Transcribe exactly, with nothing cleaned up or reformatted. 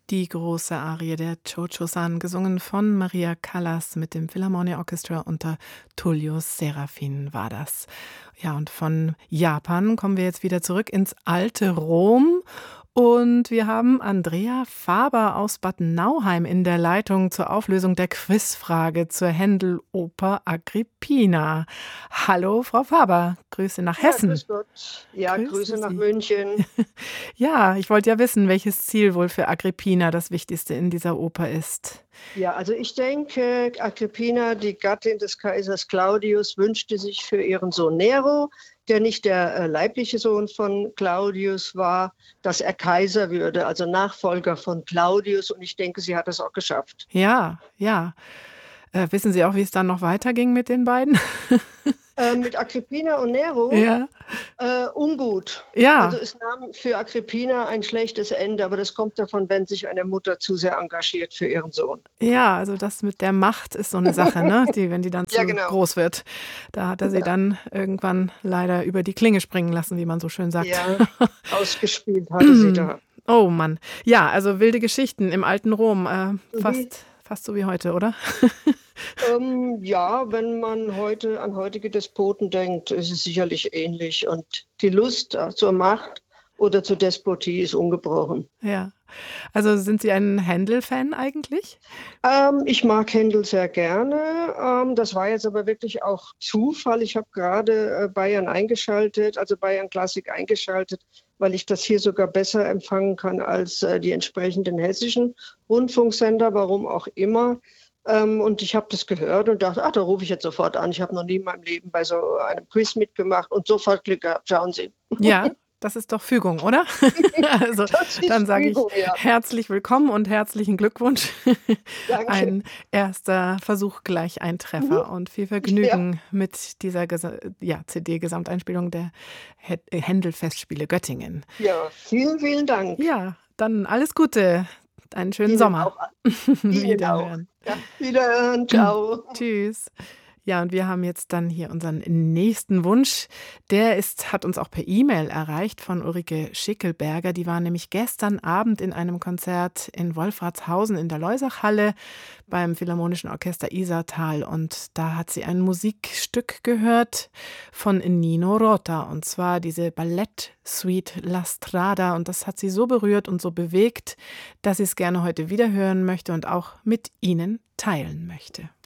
Die große Arie der Cho-Cho-san, gesungen von Maria Callas mit dem Philharmonia Orchestra unter Tullio Serafin war das. Ja, und von Japan kommen wir jetzt wieder zurück ins alte Rom. Und wir haben Andrea Faber aus Bad Nauheim in der Leitung zur Auflösung der Quizfrage zur Händel-Oper Agrippina. Hallo, Frau Faber, Grüße nach Ja, Hessen. grüß Gott. Ja, Grüße Grüße nach Sie. München. Ja, ich wollte ja wissen, welches Ziel wohl für Agrippina das Wichtigste in dieser Oper ist. Ja, also ich denke, Agrippina, die Gattin des Kaisers Claudius, wünschte sich für ihren Sohn Nero, der nicht der äh, leibliche Sohn von Claudius war, dass er Kaiser würde, also Nachfolger von Claudius. Und ich denke, sie hat es auch geschafft. Ja, ja. Äh, wissen Sie auch, wie es dann noch weiterging mit den beiden? Äh, mit Agrippina und Nero Ja, äh, ungut. Also ja, es nahm für Agrippina ein schlechtes Ende, aber das kommt davon, wenn sich eine Mutter zu sehr engagiert für ihren Sohn. ja, also das mit der Macht ist so eine Sache, ne, die, wenn die dann Ja, zu genau. groß wird, da hat er sie Ja, dann irgendwann leider über die Klinge springen lassen, wie man so schön sagt. ja, ausgespielt hatte sie da. Oh Mann. Ja, also wilde Geschichten im alten Rom, äh, Mhm. fast fast so wie heute, oder? Ähm, ja, wenn man heute an heutige Despoten denkt, ist es sicherlich ähnlich. Und die Lust äh, zur Macht oder zur Despotie ist ungebrochen. Ja. Also, sind Sie ein Händel-Fan eigentlich? Ähm, ich mag Händel sehr gerne. Ähm, das war jetzt aber wirklich auch Zufall. Ich habe gerade äh, Bayern eingeschaltet, also Bayern Klassik eingeschaltet, weil ich das hier sogar besser empfangen kann als äh, die entsprechenden hessischen Rundfunksender, warum auch immer. Ähm, und ich habe das gehört und dachte, ach, da rufe ich jetzt sofort an. Ich habe noch nie in meinem Leben bei so einem Quiz mitgemacht und sofort Glück gehabt. Schauen Sie. Ja, das ist doch Fügung, oder? Also, Das dann ist sage ich Fügung, ja. herzlich willkommen und herzlichen Glückwunsch. Danke. Ein erster Versuch, gleich ein Mhm. Treffer und viel Ja, Vergnügen mit dieser Gesa ja, C D-Gesamteinspielung der Hä Händel-Festspiele Göttingen. ja, vielen, vielen Dank. Ja, dann alles Gute, einen schönen Ihnen Sommer. auch. Ihnen auch. Wiederhören. Ja, wiederhören. Ciao. Tschüss. Ja, und wir haben jetzt dann hier unseren nächsten Wunsch. Der ist hat uns auch per E-Mail erreicht von Ulrike Schickelberger. Die war nämlich gestern Abend in einem Konzert in Wolfratshausen in der Loisachhalle beim Philharmonischen Orchester Isartal. Und da hat sie ein Musikstück gehört von Nino Rota, und zwar diese Ballettsuite La Strada. Und das hat sie so berührt und so bewegt, dass sie es gerne heute wieder hören möchte und auch mit Ihnen teilen möchte.